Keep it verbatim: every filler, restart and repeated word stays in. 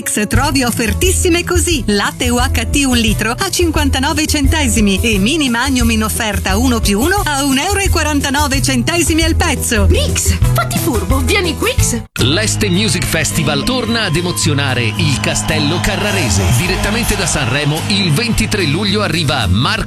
Brix trovi offertissime così: latte U H T un litro a cinquantanove centesimi e mini magnum in offerta uno più uno a un euro e quarantanove centesimi al pezzo. Brix, fatti furbo, vieni Quix. L'Este Music Festival torna ad emozionare il Castello Carrarese. Direttamente da Sanremo il ventitré luglio arriva Marco